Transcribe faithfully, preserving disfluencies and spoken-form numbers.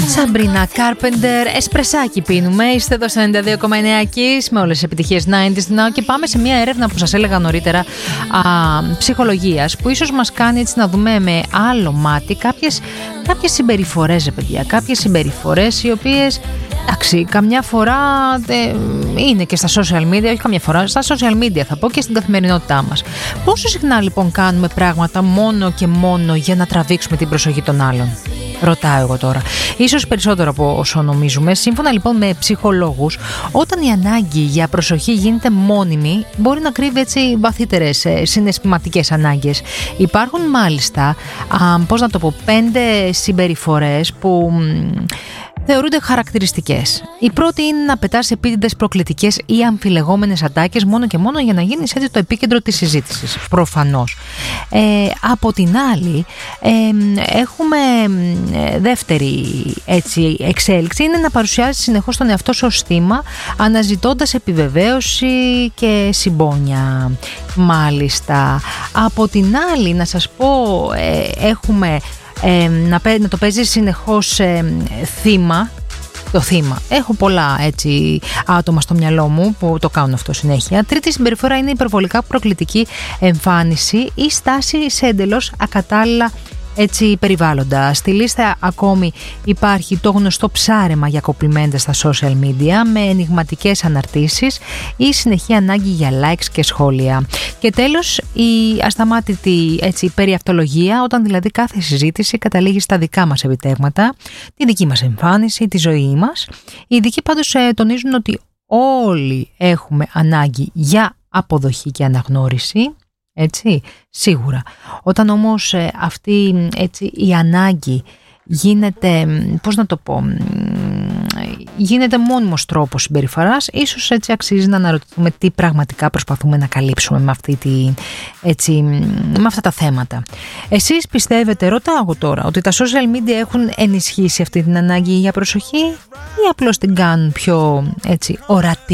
Σαμπρίνα Κάρπεντερ, εσπρεσάκι πίνουμε. Είστε εδώ στο ενενήντα δύο κόμμα εννέα Kiss με όλες τις επιτυχίες ενενήντα και πάμε σε μια έρευνα που σας έλεγα νωρίτερα α, ψυχολογίας, που ίσως μας κάνει έτσι να δούμε με άλλο μάτι κάποιες, κάποιες συμπεριφορές, παιδιά. Κάποιες συμπεριφορές οι οποίες, εντάξει, καμιά φορά ε, είναι και στα social media, όχι καμιά φορά, στα social media θα πω και στην καθημερινότητά μας. Πόσο συχνά λοιπόν κάνουμε πράγματα μόνο και μόνο για να τραβήξουμε την προσοχή των άλλων? Ρωτάω εγώ τώρα. Ίσως περισσότερο από όσο νομίζουμε. Σύμφωνα λοιπόν με ψυχολόγους, όταν η ανάγκη για προσοχή γίνεται μόνιμη, μπορεί να κρύβει έτσι βαθύτερες ε, συναισθηματικές ανάγκες. Υπάρχουν μάλιστα, α, πώς να το πω, πέντε συμπεριφορές που θεωρούνται χαρακτηριστικές. Η πρώτη είναι να πετάς επίτηδες προκλητικές ή αμφιλεγόμενες ατάκες μόνο και μόνο για να γίνεις έτσι το επίκεντρο της συζήτησης. Προφανώς. Ε, από την άλλη, ε, έχουμε δεύτερη έτσι, εξέλιξη, είναι να παρουσιάζεις συνεχώς τον εαυτό σου ως θύμα, αναζητώντας επιβεβαίωση και συμπόνια. Μάλιστα. Από την άλλη, να σας πω, ε, έχουμε Ε, να, να το παίζει συνεχώς ε, θύμα, το θύμα. Έχω πολλά έτσι άτομα στο μυαλό μου που το κάνουν αυτό συνέχεια. Τρίτη συμπεριφορά είναι η υπερβολικά προκλητική εμφάνιση ή στάση σε εντελώς ακατάλληλα έτσι περιβάλλοντα. Στη λίστα ακόμη υπάρχει το γνωστό ψάρεμα για κοπλιμέντα στα social media με ενιγματικές αναρτήσεις ή συνεχή ανάγκη για likes και σχόλια. Και τέλος, η ασταμάτητη έτσι περιαυτολογία, όταν δηλαδή κάθε συζήτηση καταλήγει στα δικά μας επιτεύγματα, τη δική μας εμφάνιση, τη ζωή μας. Οι ειδικοί πάντως ε, τονίζουν ότι όλοι έχουμε ανάγκη για αποδοχή και αναγνώριση. Έτσι, σίγουρα. Όταν όμως ε, αυτή έτσι, η ανάγκη γίνεται, πώς να το πω, γίνεται μόνιμος τρόπος συμπεριφοράς, ίσως έτσι αξίζει να αναρωτηθούμε τι πραγματικά προσπαθούμε να καλύψουμε με, αυτή τη, έτσι, με αυτά τα θέματα. Εσείς πιστεύετε, ρωτάω εγώ τώρα, ότι τα social media έχουν ενισχύσει αυτή την ανάγκη για προσοχή ή απλώς την κάνουν πιο έτσι, ορατή?